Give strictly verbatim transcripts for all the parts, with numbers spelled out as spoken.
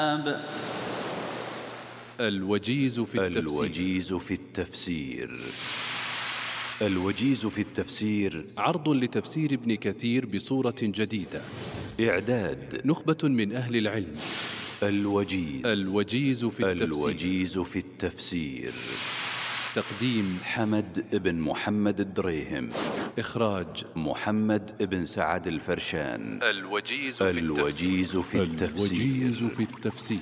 الوجيز في التفسير. الوجيز في التفسير الوجيز في التفسير عرض لتفسير ابن كثير بصورة جديدة. إعداد نخبة من أهل العلم. الوجيز الوجيز في التفسير. الوجيز في التفسير. تقديم حمد بن محمد الدريهم. إخراج محمد بن سعد الفرشان. الوجيز في الوجيز في التفسير. الوجيز في التفسير.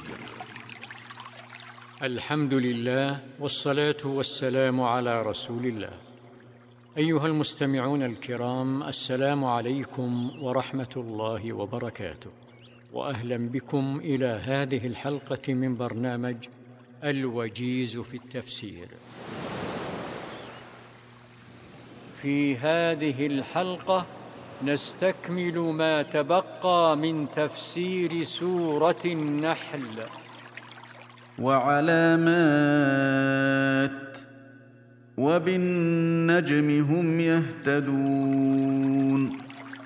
الحمد لله والصلاة والسلام على رسول الله. أيها المستمعون الكرام، السلام عليكم ورحمة الله وبركاته، وأهلا بكم إلى هذه الحلقة من برنامج الوجيز في التفسير. في هذه الحلقة نستكمل ما تبقى من تفسير سورة النحل. وعلامات وبالنجم هم يهتدون.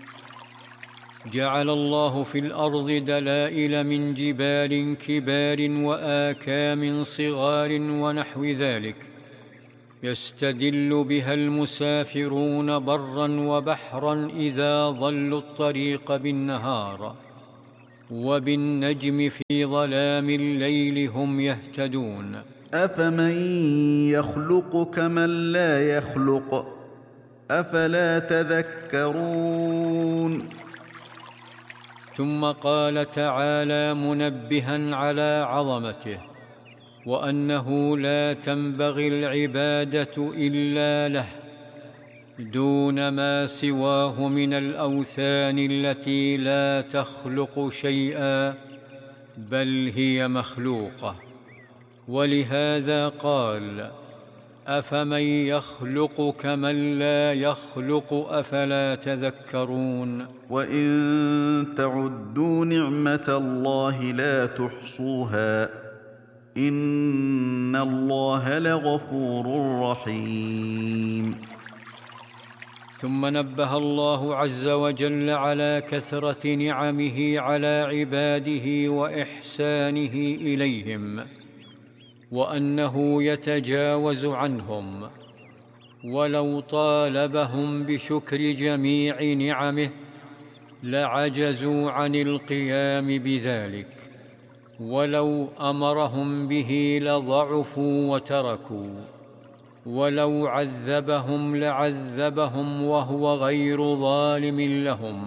جعل الله في الأرض دلائل من جبال كبار وآكام صغار ونحو ذلك، يستدل بها المسافرون برا وبحرا إذا ضلوا الطريق بالنهار، وبالنجم في ظلام الليل هم يهتدون. أفمن يخلق كمن لا يخلق أفلا تذكرون. ثم قال تعالى منبها على عظمته وأنه لا تنبغي العبادة إلا له دون ما سواه من الأوثان التي لا تخلق شيئا بل هي مخلوقة. ولهذا قال أفمن يخلق كمن لا يخلق أفلا تذكرون. وإن تعدوا نعمة الله لا تحصوها إن الله لغفور رحيم. ثم نبه الله عز وجل على كثرة نعمه على عباده وإحسانه إليهم، وأنه يتجاوز عنهم، ولو طالبهم بشكر جميع نعمه لعجزوا عن القيام بذلك، ولو أمرهم به لضعفوا وتركوا، ولو عذبهم لعذبهم وهو غير ظالم لهم،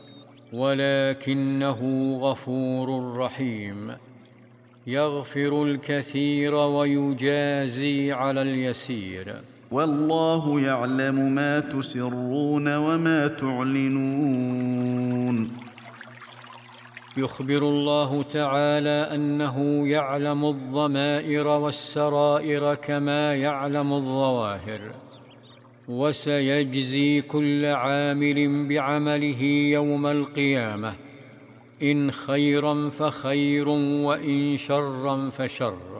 ولكنه غفور رحيم يغفر الكثير ويجازي على اليسير. والله يعلم ما تسرون وما تعلنون. يخبر الله تعالى أنه يعلم الضمائر والسرائر كما يعلم الظواهر، وسيجزي كل عامل بعمله يوم القيامة، إن خيرا فخير وإن شرا فشر.